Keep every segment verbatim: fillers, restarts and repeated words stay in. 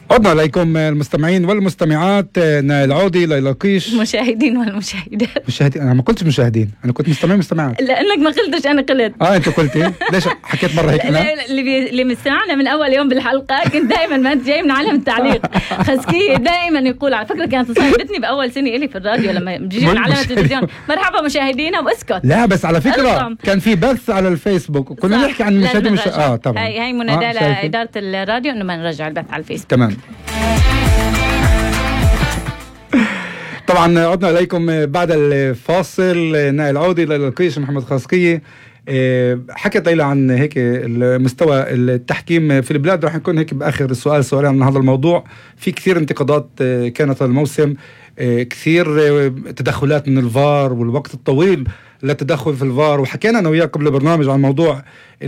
عدنا إليكم المستمعين والمستمعات، نائل عودي، ليلى قيش. مشاهدين والمشاهدات. مشاهدين؟ أنا ما قلتش مشاهدين، أنا كنت مستمعين مستمعات. لأنك ما قلتش، أنا قلت. آه أنت قلتي؟ ليش حكيت مرة هيك أنا؟ اللي بي... اللي مستمعنا من أول يوم بالحلقة كنت دائما ما أنت جاي من عالم التعليق. خسكية دائما يقول، على فكرة كانت تصاحبتني بأول سنة إلي في الراديو لما بيجي من عالم التلفزيون، مرحبا مشاهدينا واسكت. لا بس على فكرة أرقم. كان في بث على الفيسبوك وكنا نحكي عن المشاهدين مش... آه طبعا. هاي هاي مناداة آه لإدارة الراديو إنه ما نرجع البث على الفيسبوك. تمام. طبعا عدنا إليكم بعد الفاصل. نائل عودي، ليلى قيش، محمد خاسقية. حكت ليلى عن هيك مستوى التحكيم في البلاد. رح نكون هيك بآخر السؤال سؤالين عن هذا الموضوع. في كثير انتقادات كانت الموسم، كثير تدخلات من الفار والوقت الطويل للتدخل في الفار، وحكينا أنا وياك قبل البرنامج عن موضوع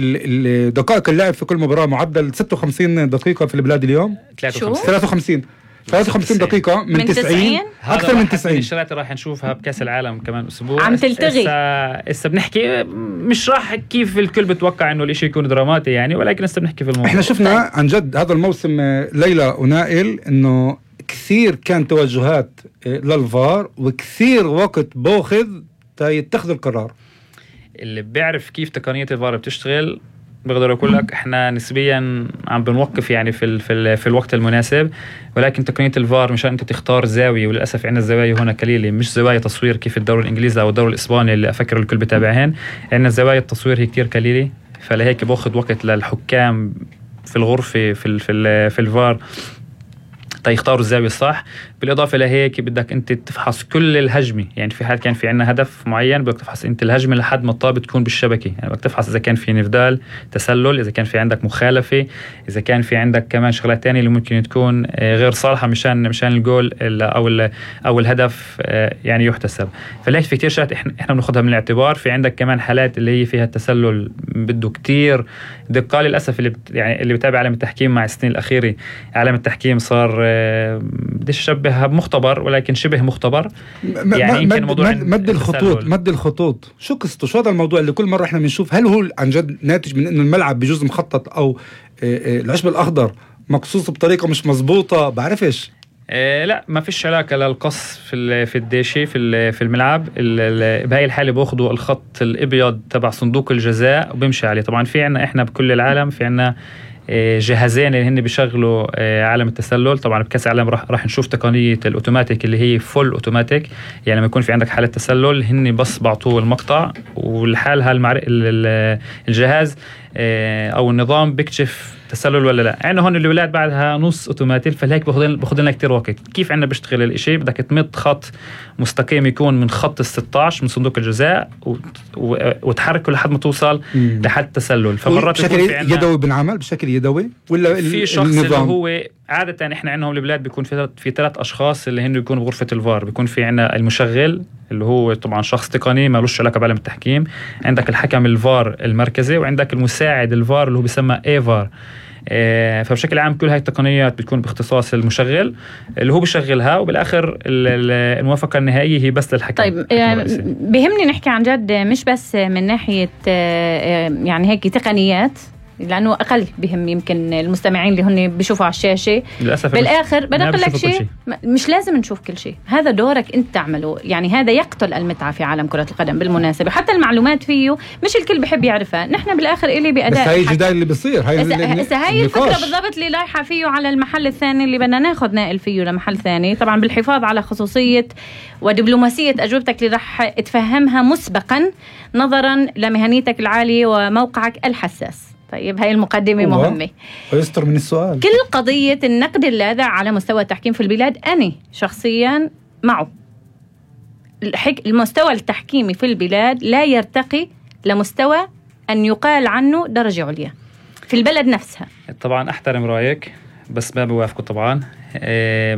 دقائق اللعب في كل مباراة. معدل ستة وخمسين دقيقة في البلاد اليوم، ثلاثة وخمسين ثلاثة وخمسين دقيقة من تسعين، أكثر من تسعين. الشغلات راح نشوفها بكأس العالم كمان أسبوع عم تلتغي. إسا بنحكي مش راح كيف الكل بتوقع إنه الإشي يكون دراماتي يعني، ولكن إسا بنحكي في الموضوع. إحنا شفنا عن جد هذا الموسم ليلى ونائل إنه كثير كان توجهات للفار وكثير وقت بأخذ يتخذ القرار. اللي بيعرف كيف تقنية الفار بتشتغل بقدر أقول لك إحنا نسبيا عم بنوقف يعني في ال في, ال في الوقت المناسب، ولكن تقنية الفار مشان أنت تختار زاوية، وللأسف عندنا الزوايا هنا قليلة، مش زوايا تصوير كيف الدوري الإنجليزي أو الدوري الإسباني اللي أفكر الكل بتابعهن. عندنا زوايا التصوير هي كتير قليلة، فلهيك بأخذ وقت للحكام في الغرفة في ال في, ال في الفار تيختاروا الزاوية الصح. بالإضافة لهيك بدك أنت تفحص كل الهجمة، يعني في حال كان في عنا هدف معين بدك تفحص أنت الهجمة لحد ما الطابة تكون بالشبكة، يعني بدك تفحص إذا كان في نفدال تسلل، إذا كان في عندك مخالفة، إذا كان في عندك كمان شغلات تانية اللي ممكن تكون غير صالحة مشان مشان الجول أو أو الهدف يعني يحتسب. فلهيك في كتير شغلات إحنا إحنا بناخدها من الاعتبار. في عندك كمان حالات اللي هي فيها التسلل بده كتير دقة. للأسف اللي بت يعني اللي بتابع عالم التحكيم مع السنين الأخيرة، عالم التحكيم صار بديش أشبهها بمختبر ولكن شبه مختبر. يعني يمكن موضوع مد, مد الخطوط مد الخطوط شو قصته؟ شو هذا الموضوع اللي كل مرة احنا بنشوف؟ هل هو عن جد ناتج من انه الملعب بجزء مخطط او العشب الأخضر مقصوص بطريقة مش مزبوطة؟ بعرفش. إيه لا، ما فيش علاقة للقص في في الديشي في في الملعب. بهاي الحالة بأخذوا الخط الأبيض تبع صندوق الجزاء وبمشي عليه. طبعا في عنا احنا بكل العالم في عنا جهازين اللي هن بيشغلوا عالم التسلل. طبعا بكاس العالم راح راح نشوف تقنيه الاوتوماتيك اللي هي فول اوتوماتيك، يعني لما يكون في عندك حاله تسلل هن بس بعطوه المقطع والحال هالمعر... الجهاز او النظام بيكشف تسلل ولا لا. عندنا هون الولاد بعدها نص اوتوماتيك، فلهيك باخذ لنا كتير وقت. كيف عندنا بيشتغل الاشي؟ بدك تمد خط مستقيم يكون من خط الستة عشر من صندوق الجزاء و... و... وتحركه لحد ما توصل مم. لحد التسلل. فمرات بشكل يدوي بنعمل بشكل يدوي ولا في شخص النظام؟ اللي هو عادة احنا عندهم البلاد بيكون في في ثلاث اشخاص اللي هن بيكونوا بغرفة الفار. بيكون في عندنا المشغل اللي هو طبعا شخص تقني ما لوش علاقة بعلم التحكيم، عندك الحكم الفار المركزي، وعندك المساعد الفار اللي هو بيسمى اي فار. آه فبشكل عام كل هاي التقنيات بتكون باختصاص المشغل اللي هو بيشغلها، وبالاخر الموافقة النهائية هي بس للحكم. طيب بهمني نحكي عن جد مش بس من ناحية يعني هيك تقنيات، لأنه أقل بهم يمكن المستمعين اللي هن بيشوفوا على الشاشة. بالآخر بدي أقول لك شيء، مش لازم نشوف كل شيء، هذا دورك أنت تعمله. يعني هذا يقتل المتعة في عالم كرة القدم بالمناسبة، حتى المعلومات فيه مش الكل بحب يعرفها. نحن بالآخر إلي بأداء، بس هاي الجدال اللي بيصير، هاي هاي الفكرة بالضبط اللي لايحة فيه على المحل الثاني اللي بدنا ناخد نائل فيه لمحل ثاني، طبعا بالحفاظ على خصوصية ودبلوماسية أجوبتك اللي راح تفهمها مسبقا نظرا لمهنيتك العالية وموقعك الحساس. طيب هاي المقدمة مهمة ويستر من السؤال. كل قضية النقد اللاذع على مستوى التحكيم في البلاد أنا شخصيا معه. المستوى التحكيمي في البلاد لا يرتقي لمستوى أن يقال عنه درجة عليا في البلد نفسها. طبعا أحترم رأيك بس ما بوافقه طبعا.